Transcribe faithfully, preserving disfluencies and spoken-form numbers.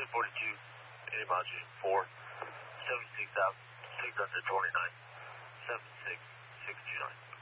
ten forty-two, Animaji four, seventy-six thousand six hundred twenty-nine, seven six six two nine.